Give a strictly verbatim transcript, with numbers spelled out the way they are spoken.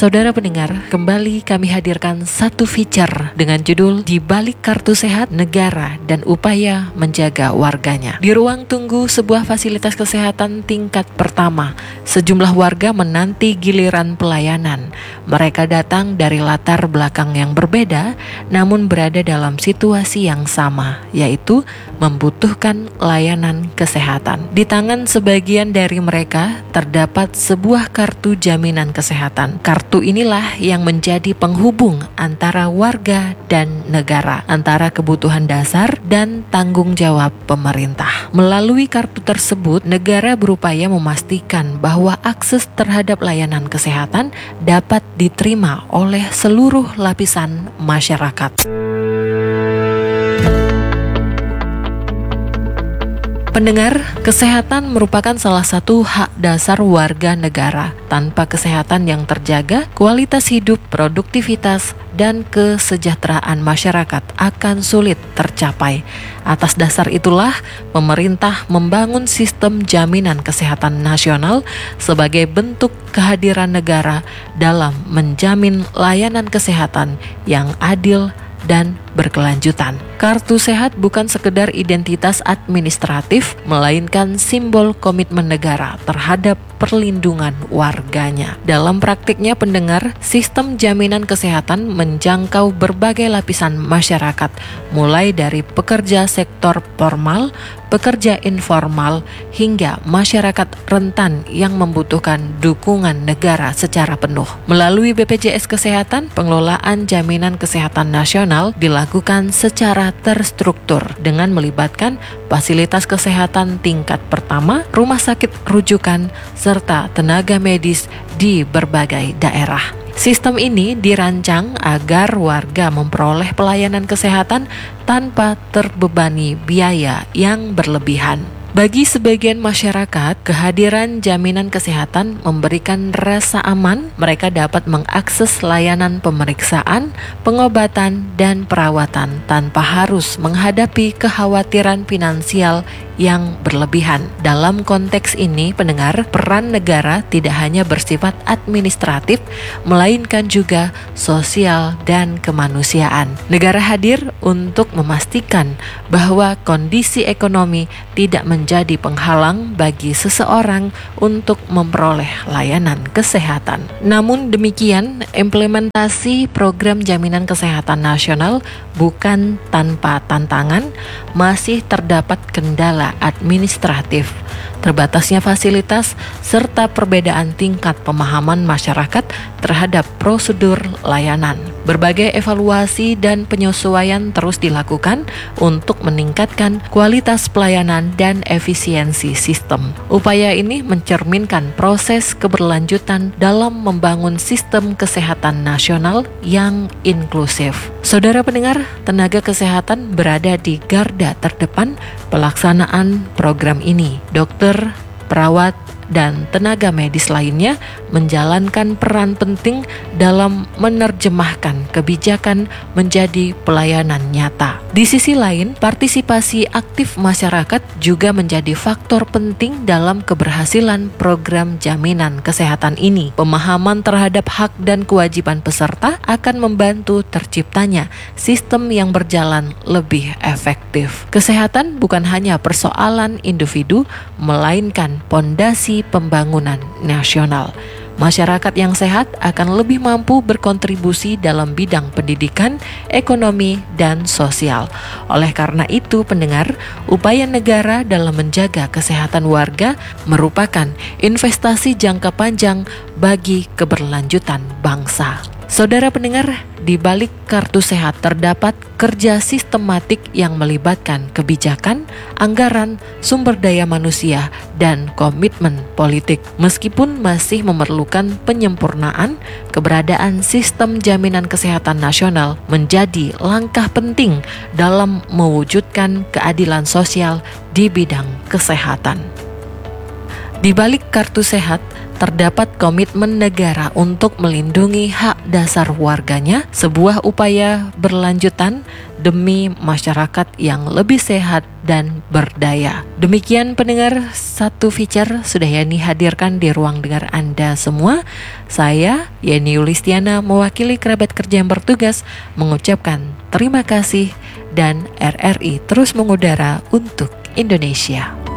Saudara pendengar, kembali kami hadirkan satu feature dengan judul Di Balik Kartu Sehat, Negara dan Upaya Menjaga Warganya. Di ruang tunggu sebuah fasilitas kesehatan tingkat pertama, sejumlah warga menanti giliran pelayanan. Mereka datang dari latar belakang yang berbeda, namun berada dalam situasi yang sama, yaitu membutuhkan layanan kesehatan. Di tangan sebagian dari mereka terdapat sebuah kartu jaminan kesehatan. Kartu inilah yang menjadi penghubung antara warga dan negara, antara kebutuhan dasar dan tanggung jawab pemerintah. Melalui kartu tersebut, negara berupaya memastikan bahwa akses terhadap layanan kesehatan dapat diterima oleh seluruh lapisan masyarakat. Pendengar, kesehatan merupakan salah satu hak dasar warga negara. Tanpa kesehatan yang terjaga, kualitas hidup, produktivitas, dan kesejahteraan masyarakat akan sulit tercapai. Atas dasar itulah, pemerintah membangun sistem jaminan kesehatan nasional sebagai bentuk kehadiran negara dalam menjamin layanan kesehatan yang adil dan berkelanjutan. Kartu sehat bukan sekedar identitas administratif, melainkan simbol komitmen negara terhadap perlindungan warganya. Dalam praktiknya pendengar, sistem jaminan kesehatan menjangkau berbagai lapisan masyarakat, mulai dari pekerja sektor formal, pekerja informal, hingga masyarakat rentan yang membutuhkan dukungan negara secara penuh. Melalui B P J S Kesehatan, pengelolaan jaminan kesehatan nasional dilakukan secara terstruktur dengan melibatkan fasilitas kesehatan tingkat pertama, rumah sakit rujukan, serta tenaga medis di berbagai daerah. Sistem ini dirancang agar warga memperoleh pelayanan kesehatan tanpa terbebani biaya yang berlebihan. Bagi sebagian masyarakat, kehadiran jaminan kesehatan memberikan rasa aman. Mereka dapat mengakses layanan pemeriksaan, pengobatan, dan perawatan tanpa harus menghadapi kekhawatiran finansial yang berlebihan. Dalam konteks ini, pendengar, peran negara tidak hanya bersifat administratif, melainkan juga sosial dan kemanusiaan. Negara hadir untuk memastikan bahwa kondisi ekonomi tidak menjadi penghalang bagi seseorang untuk memperoleh layanan kesehatan. Namun demikian, implementasi program jaminan kesehatan nasional bukan tanpa tantangan, masih terdapat kendala administratif, terbatasnya fasilitas, serta perbedaan tingkat pemahaman masyarakat terhadap prosedur layanan. Berbagai evaluasi dan penyesuaian terus dilakukan untuk meningkatkan kualitas pelayanan dan efisiensi sistem. Upaya ini mencerminkan proses keberlanjutan dalam membangun sistem kesehatan nasional yang inklusif. Saudara pendengar, tenaga kesehatan berada di garda terdepan pelaksanaan program ini. Dokter, perawat, dan tenaga medis lainnya menjalankan peran penting dalam menerjemahkan kebijakan menjadi pelayanan nyata. Di sisi lain, partisipasi aktif masyarakat juga menjadi faktor penting dalam keberhasilan program jaminan kesehatan ini. Pemahaman terhadap hak dan kewajiban peserta akan membantu terciptanya sistem yang berjalan lebih efektif. Kesehatan bukan hanya persoalan individu, melainkan pondasi pembangunan nasional. Masyarakat yang sehat akan lebih mampu berkontribusi dalam bidang pendidikan, ekonomi, dan sosial. Oleh karena itu, pendengar, upaya negara dalam menjaga kesehatan warga merupakan investasi jangka panjang bagi keberlanjutan bangsa. Saudara pendengar, di balik kartu sehat terdapat kerja sistematik yang melibatkan kebijakan, anggaran, sumber daya manusia, dan komitmen politik. Meskipun masih memerlukan penyempurnaan, keberadaan sistem jaminan kesehatan nasional menjadi langkah penting dalam mewujudkan keadilan sosial di bidang kesehatan. Di balik kartu sehat, terdapat komitmen negara untuk melindungi hak dasar warganya, sebuah upaya berlanjutan demi masyarakat yang lebih sehat dan berdaya. Demikian pendengar, satu feature sudah Yani hadirkan di ruang dengar Anda semua. Saya, Yani Yulistiana, mewakili kerabat kerja yang bertugas, mengucapkan terima kasih dan R R I terus mengudara untuk Indonesia.